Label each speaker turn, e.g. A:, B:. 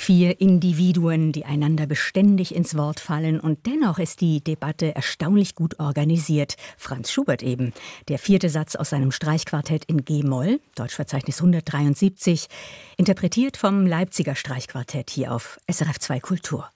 A: 4 Individuen, die einander beständig ins Wort fallen, und dennoch ist die Debatte erstaunlich gut organisiert. Franz Schubert eben, der 4. Satz aus seinem Streichquartett in G-Moll, Deutschverzeichnis 173, interpretiert vom Leipziger Streichquartett hier auf SRF 2 Kultur.